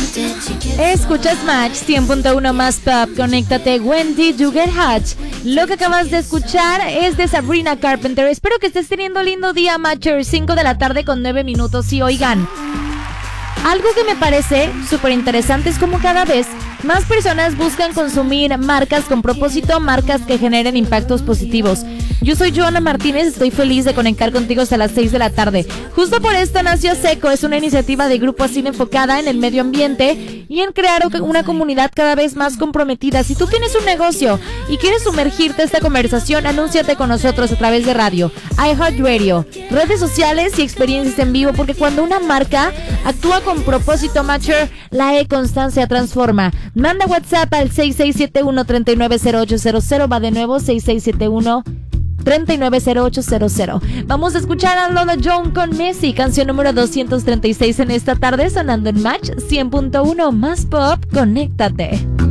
Escuchas Match 100.1 más pop, conéctate. When did you get hot? Lo que acabas de escuchar es de Sabrina Carpenter. Espero que estés teniendo lindo día, Matcher. 5 de la tarde con 9 minutos. Y oigan, algo que me parece súper interesante es como cada vez más personas buscan consumir marcas con propósito, marcas que generen impactos positivos. Yo soy Joana Martínez, estoy feliz de conectar contigo hasta las 6 de la tarde. Justo por esto nació Seco, es una iniciativa de Grupo Así enfocada en el medio ambiente y en crear una comunidad cada vez más comprometida. Si tú tienes un negocio y quieres sumergirte en esta conversación, anúnciate con nosotros a través de radio, iHeartRadio, redes sociales y experiencias en vivo, porque cuando una marca actúa con propósito, Matcher, la constancia transforma. Manda WhatsApp al 6671-390800, va de nuevo 6671-390800. Vamos a escuchar a Lola John con Messi, canción número 236 en esta tarde, sonando en Match 100.1 más pop. Conéctate.